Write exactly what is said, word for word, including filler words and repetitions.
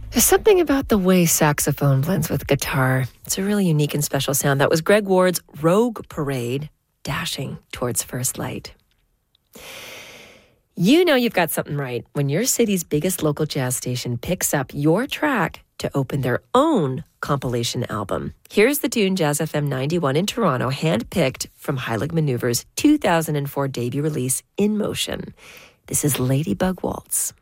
There's something about the way saxophone blends with guitar. It's a really unique and special sound. That was Greg Ward's Rogue Parade, dashing towards first light. You know you've got something right when your city's biggest local jazz station picks up your track to open their own compilation album. Here's the tune Jazz F M ninety-one in Toronto, handpicked from Heilig Maneuver's two thousand four debut release, In Motion. This is Ladybug Waltz.